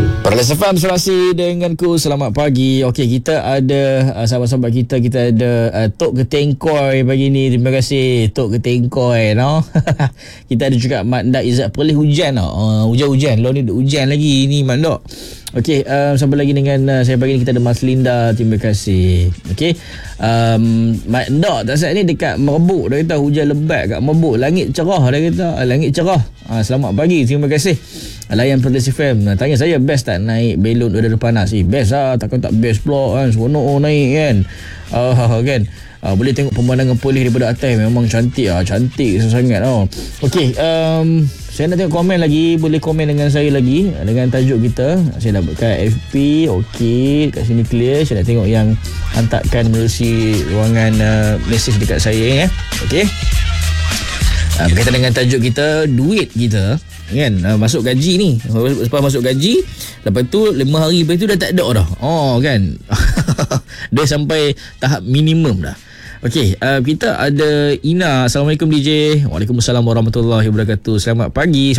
Perlis FM Serasi denganku. Selamat pagi. Okey, kita ada sahabat-sahabat kita ada Tok Ketengkoi pagi ni. Terima kasih Tok Ketengkoi no. Kita ada juga Mak Ndak Izzat Perlis hujan tau. Hujan-hujan. Lo ni hujan lagi ni Mak Ndak. Okey, sampai lagi dengan saya pagi ni kita ada Mas Linda. Terima kasih. Okey. Mak Ndak tak saat ni dekat Merbuk. Dia kata hujan lebat kat Merbuk. Langit cerah dia kata. Langit cerah. Selamat pagi. Terima kasih. Layan Perlis FM. Tanya saya best tak naik belon udara panas? Best lah. Takkan tak best pula kan. Seronok naik kan. Kan. Boleh tengok pemandangan Perlis daripada atas. Memang cantik lah. Cantik sangat tau. Okey. Saya nak tengok komen lagi. Boleh komen dengan saya lagi dengan tajuk kita. Saya dah buat kat FB. Okey. Kat sini clear. Saya nak tengok yang hantarkan melalui ruangan mesej dekat saya. Okey. Berkaitan dengan tajuk kita, duit kita kan, masuk gaji ni. Lepas masuk gaji, lepas tu 5 hari lepas tu dah tak ada dah. Kan. Dah sampai tahap minimum dah. Okey, kita ada Ina. Assalamualaikum DJ. Waalaikumsalam warahmatullahi wabarakatuh. Selamat pagi.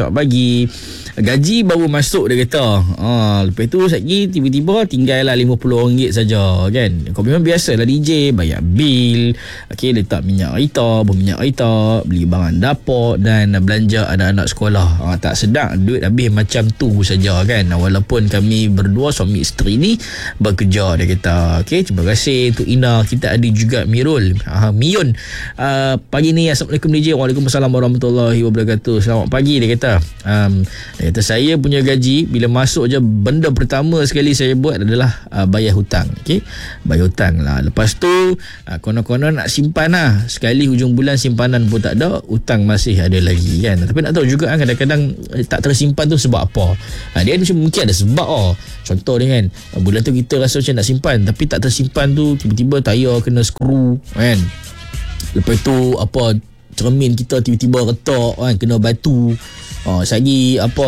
Gaji baru masuk dia kata. Lepas tu lagi tiba-tiba tinggal lah RM50 saja kan. Kau memang biasalah DJ, bayar bil, okey, letak minyak air, berminyak air, beli barang dapur dan belanja anak-anak sekolah. Tak sedap duit habis macam tu saja kan. Walaupun kami berdua suami isteri ni bekerja dia kata. Okey, terima kasih untuk Ina. Kita ada juga Mirul. Miyun. Pagi ni Assalamualaikum DJ. Waalaikumsalam warahmatullahi wabarakatuh. Selamat pagi dia kata. Dia kata saya punya gaji bila masuk je benda pertama sekali saya buat adalah bayar hutang. Okey, bayar hutang lah. Lepas tu konon-konon nak simpan lah. Sekali hujung bulan simpanan pun tak ada, hutang masih ada lagi kan. Tapi nak tahu juga kan, kadang-kadang tak tersimpan tu sebab apa. Dia mungkin ada sebab. Contoh dia kan, bulan tu kita rasa macam nak simpan tapi tak tersimpan tu, tiba-tiba tayar kena skru kan. Lepas tu apa, cermin kita tiba-tiba retak kan, kena batu. Sagi apa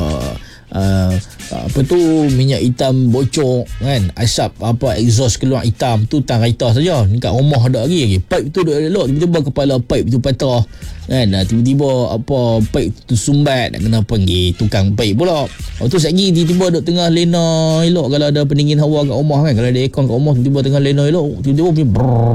tu minyak hitam bocor kan, asap apa exhaust keluar hitam tu tang raita saja. Ni kat rumah ada lagi pipe tu duduk elok, tiba-tiba kepala pipe tu patah kan, tiba-tiba apa pipe tu sumbat, nak kena panggil tukang pipe pula. Tu sagi tiba-tiba duduk tengah lena elok. Kalau ada pendingin hawa kat rumah kan, kalau ada aircon kat rumah, tiba-tiba tengah lena elok, tiba-tiba punya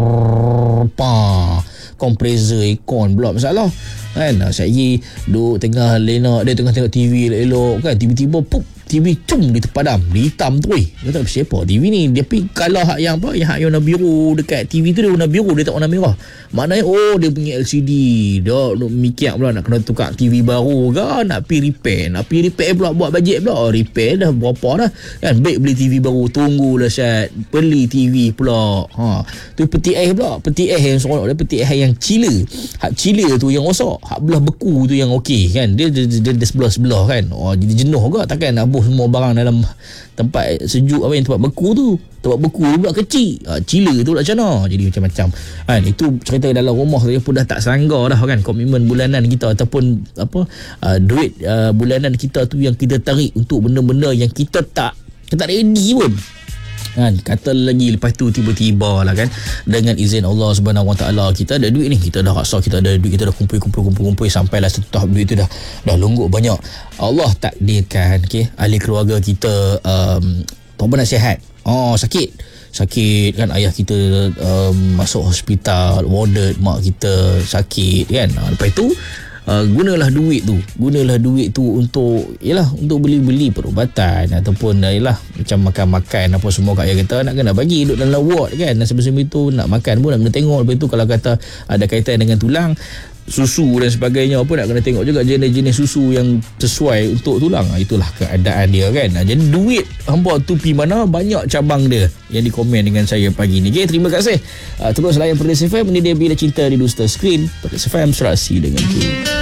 kompresor aircon pula masalah kan. Saya duduk tengah lena, dia tengah tengok TV elok kan, tiba-tiba pup, TV dia terpadam, dia hitam tu. Dia tak siapa TV ni. Dia pergi kalah hak yang apa, yang warna biru dekat TV tu, dia warna biru, dia tak warna merah. Maknanya dia punya LCD dah mikir pula nak kena tukar TV baru ke, nak pergi repair pula, buat bajet pula. Repair dah berapa dah kan, baik beli TV baru, tunggulah Syed beli TV pula. Tu peti air pula, peti air yang seronok dia, peti air yang chiller. Hak chiller tu yang rosak, hak belah beku tu yang okey kan. Dia sebelah-sebelah kan. Jadi jenuh ke, takkan nak semua barang dalam tempat sejuk apa yang tempat beku tu. Tempat beku pula kecil. Chiller tu pula macam mana. Jadi macam-macam kan. Itu cerita dalam rumah saya pun dah tak sanggar dah kan. Komitmen bulanan kita ataupun apa duit bulanan kita tu yang kita tarik untuk benda-benda yang kita tak ready pun kan. Kata lagi lepas tu tiba-tiba lah kan, dengan izin Allah Subhanahu Wa Taala kita ada duit ni, kita dah rasa kita ada duit, kita dah kumpul sampailah satu tahap duit tu dah longgok banyak. Allah takdirkan ahli keluarga kita tak nak sihat, sakit kan, ayah kita masuk hospital, warded, mak kita sakit kan. Lepas tu gunalah duit tu untuk beli-beli perubatan ataupun macam makan-makan apa semua kat ayah kita nak kena bagi duduk dalam ward kan. Dan sebelum itu nak makan pun nak kena tengok. Lepas tu kalau kata ada kaitan dengan tulang, susu dan sebagainya apa, nak kena tengok juga jenis-jenis susu yang sesuai untuk tulang. Itulah keadaan dia kan. Jadi duit hampa tu pi mana, banyak cabang dia yang dikomen dengan saya pagi ni. Terima kasih. Terus layan Perlis FM. Ini dia Bila Cinta di Dusta Screen. Perlis FM, serasi dengan tu.